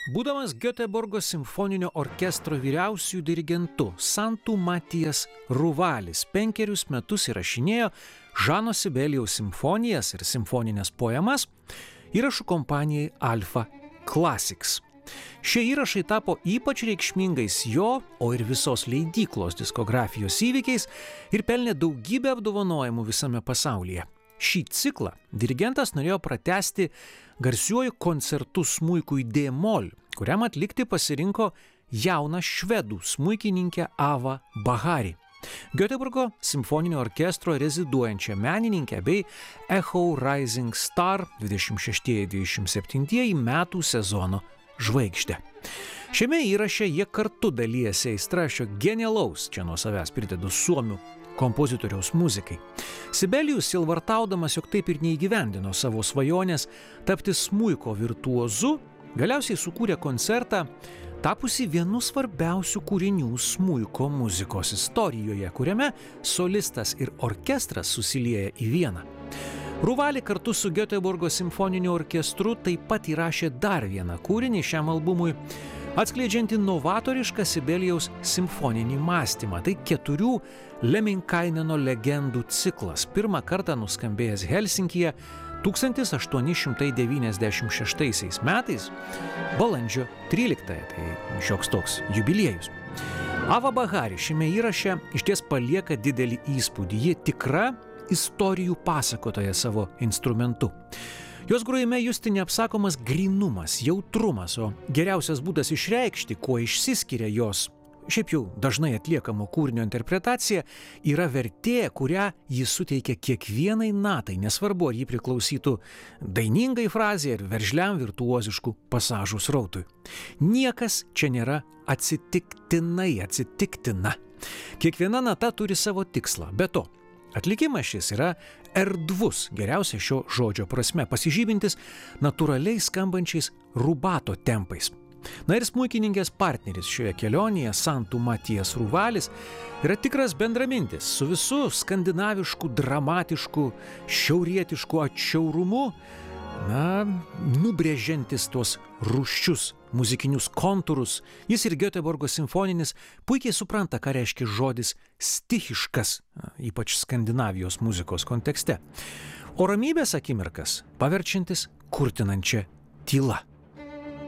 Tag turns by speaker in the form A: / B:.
A: Būdamas Göteborgo simfoninio orkestro vyriausiųjų dirigentu, Santu Matijas Ruvalis 5 metus įrašinėjo Žano Sibelijaus simfonijas ir simfoninės poemas įrašų kompanijai Alfa Classics. Šie įrašai tapo ypač reikšmingais jo, o ir visos leidyklos diskografijos įvykiais ir pelnė daugybę apdovanojimų visame pasaulyje. Šį ciklą dirigentas norėjo pratęsti garsiuoju koncertu smuikui D-mol, kuriam atlikti pasirinko jauną švedų smuikininkę Ava Bahari, Göteborgo simfoninio orkestro reziduojančią menininkę bei Echo Rising Star 26-27 metų sezono žvaigždę. Šiame įraše jie kartu dalijasi aistra šio genialaus, čia nuo savęs pridedu suomių, kompozitoriaus muzikai. Sibelijus silvartaudamas, jog taip ir neįgyvendino savo svajonės tapti smuiko virtuozu, galiausiai sukūrė koncertą, tapusi vienu svarbiausių kūrinių smuiko muzikos istorijoje, kuriame solistas ir orkestras susilieja į vieną. Ruvali kartu su Göteborgo simfoniniu orkestru taip pat įrašė dar vieną kūrinį šiam albumui, atskleidžiantį novatorišką Sibelijaus simfoninį mąstymą. Tai 4 Lemminkaineno legendų ciklas, pirmą kartą nuskambėjęs Helsinkyje 1896 metais, balandžio 13, tai šioks toks jubiliejus. Ava Bahari šiame įraše išties palieka didelį įspūdį. Ji tikra istorijų pasakotoja savo instrumentu. Jos grojime justi neapsakomas grynumas, jautrumas, o geriausias būdas išreikšti, kuo išsiskiria jos, šiaip jau dažnai atliekamo kūrinio interpretacija, yra vertė, kurią jis suteikia kiekvienai natai, nesvarbu, ar ji priklausytų dainingai frazei ar veržliam virtuoziškų pasažų srautui. Niekas čia nėra atsitiktina. Kiekviena nata turi savo tikslą, be to, atlikimas šis yra erdvus, geriausia šio žodžio prasme, pasižymintis natūraliai skambančiais rubato tempais. Na ir smuikininkės partneris šioje kelionėje, Santu Matijas Ruvalis, yra tikras bendramintis su visu skandinavišku, dramatišku, šiaurietišku atšiaurumu, nubrėžiantis tuos rūsčius muzikinius kontūrus. Jis ir Göteborgo simfoninis puikiai supranta, ką reiškia žodis stichiškas, ypač Skandinavijos muzikos kontekste. O ramybės akimirkas paverčiantis kurtinančia tyla.